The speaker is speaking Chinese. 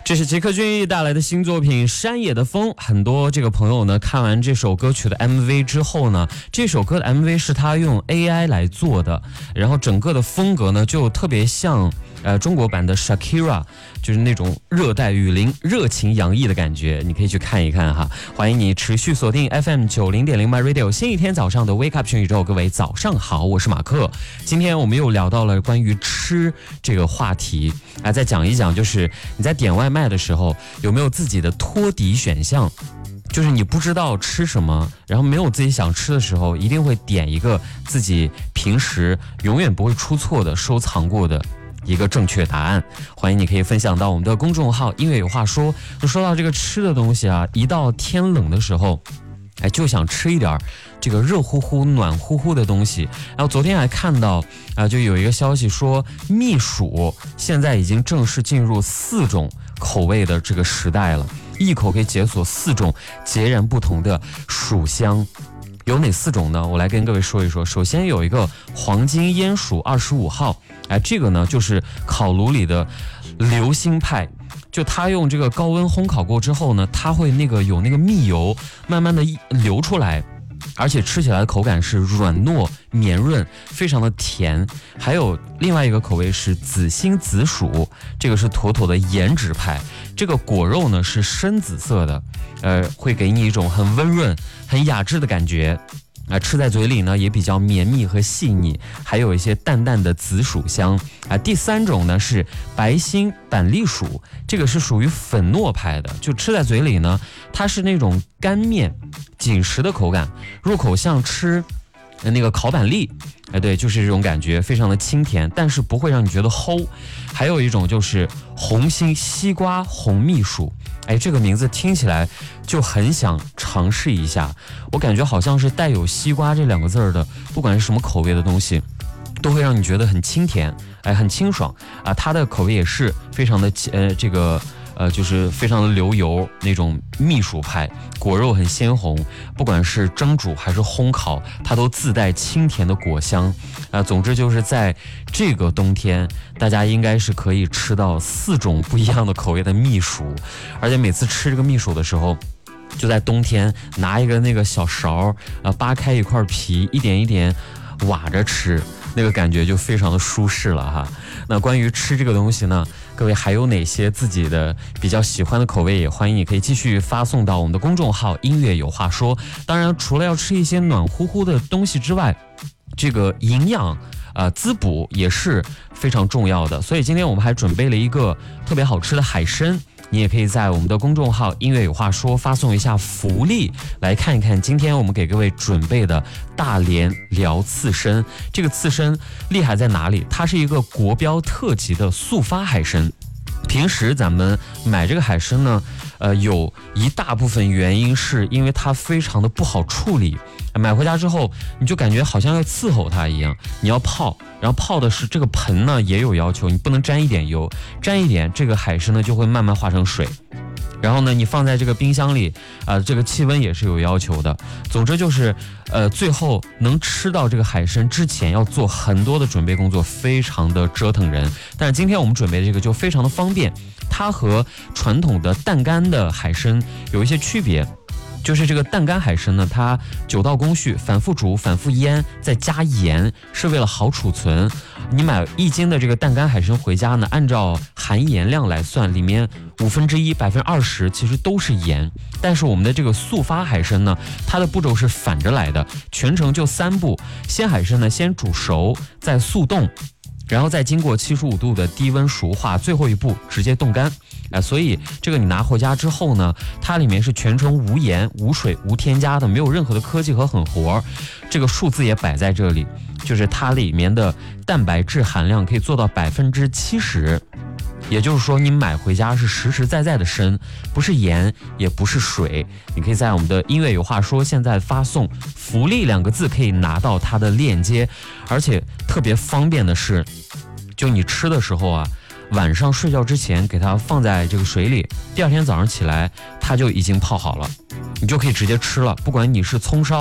这是吉克隽逸带来的新作品《山野的风》。很多这个朋友呢，看完这首歌曲的 MV 之后呢，这首歌的 MV 是他用 AI 来做的，然后整个的风格呢就特别像中国版的 Shakira， 就是那种热带雨林热情洋溢的感觉，你可以去看一看哈。欢迎你持续锁定 FM90.0 My Radio 新一天早上的 Wake Up 全宇宙，各位早上好，我是马克。今天我们又聊到了关于吃这个话题再讲一讲，就是你在点外卖的时候有没有自己的托底选项，就是你不知道吃什么，然后没有自己想吃的时候，一定会点一个自己平时永远不会出错的收藏过的一个正确答案。欢迎你可以分享到我们的公众号音乐有话说。说到这个吃的东西啊，一到天冷的时候就想吃一点这个热乎乎暖乎乎的东西。然后昨天还看到就有一个消息说，蜜薯现在已经正式进入4种口味的这个时代了，一口可以解锁4种截然不同的薯香。有哪4种呢？我来跟各位说一说。首先有一个黄金烟薯25号，这个呢就是烤炉里的流心派，就它用这个高温烘烤过之后呢，它会有那个蜜油慢慢的流出来，而且吃起来的口感是软糯绵润，非常的甜。还有另外一个口味是紫心紫薯，这个是妥妥的颜值派，这个果肉呢是深紫色的，会给你一种很温润很雅致的感觉吃在嘴里呢也比较绵密和细腻，还有一些淡淡的紫薯香第3种呢是白心板栗薯，这个是属于粉糯派的，就吃在嘴里呢，它是那种干面紧实的口感，入口像吃那个烤板栗对，就是这种感觉，非常的清甜，但是不会让你觉得齁。还有一种就是红心西瓜红蜜薯，这个名字听起来就很想尝试一下，我感觉好像是带有西瓜这2个字的，不管是什么口味的东西都会让你觉得很清甜很清爽它的口味也是非常的就是非常的流油那种蜜薯派，果肉很鲜红，不管是蒸煮还是烘烤，它都自带清甜的果香总之就是在这个冬天，大家应该是可以吃到4种不一样的口味的蜜薯，而且每次吃这个蜜薯的时候，就在冬天拿一个那个小勺扒开一块皮，一点一点挖着吃，那个感觉就非常的舒适了哈。那关于吃这个东西呢，各位还有哪些自己的比较喜欢的口味，也欢迎你可以继续发送到我们的公众号音乐有话说。当然除了要吃一些暖乎乎的东西之外，这个营养滋补也是非常重要的，所以今天我们还准备了一个特别好吃的海参，你也可以在我们的公众号音乐有话说发送一下福利，来看一看今天我们给各位准备的大连辽刺身。这个刺身厉害在哪里？它是一个国标特级的速发海参。平时咱们买这个海参呢有一大部分原因是因为它非常的不好处理，买回家之后你就感觉好像要伺候它一样，你要泡，然后泡的是这个盆呢也有要求，你不能沾一点油，沾一点这个海参呢就会慢慢化成水，然后呢你放在这个冰箱里这个气温也是有要求的。总之就是最后能吃到这个海参之前要做很多的准备工作，非常的折腾人。但是今天我们准备的这个就非常的方便，它和传统的淡干的海参有一些区别，就是这个淡干海参呢，它9道工序，反复煮反复腌再加盐，是为了好储存。你买1斤的这个淡干海参回家呢，按照含盐量来算，里面1/5%、20%其实都是盐。但是我们的这个速发海参呢，它的步骤是反着来的，全程就3步。鲜海参呢先煮熟再速冻，然后再经过75度的低温熟化，最后一步直接冻干所以这个你拿回家之后呢，它里面是全程无盐无水无添加的，没有任何的科技和狠活。这个数字也摆在这里，就是它里面的蛋白质含量可以做到70%，也就是说你买回家是实实在在的参，不是盐也不是水。你可以在我们的音乐有话说现在发送福利2个字可以拿到它的链接，而且特别方便的是，就你吃的时候晚上睡觉之前给它放在这个水里，第2天早上起来它就已经泡好了，你就可以直接吃了，不管你是葱烧